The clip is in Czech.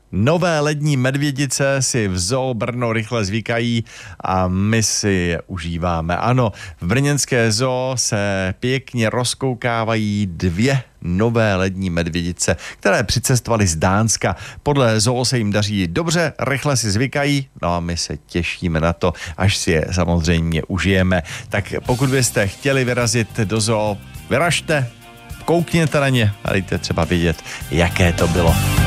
Nové lední medvědice si v Zoo Brno rychle zvykají a my si je užíváme. Ano, v brněnské zoo se pěkně rozkoukávají 2 nové lední medvědice, které přicestovaly z Dánska. Podle zoo se jim daří dobře, rychle si zvykají, no a my se těšíme na to, až si je samozřejmě užijeme. Tak pokud byste chtěli vyrazit do zoo, vyražte, koukněte na ně a dejte třeba vědět, jaké to bylo.